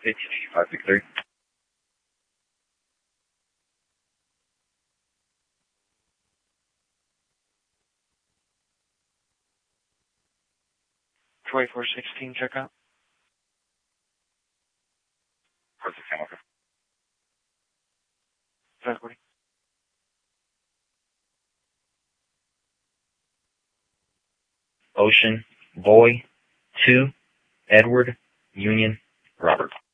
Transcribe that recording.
563. Troy 416, check out. 416, okay. 540. Ocean, Boy, 2, Edward, Union, Robert.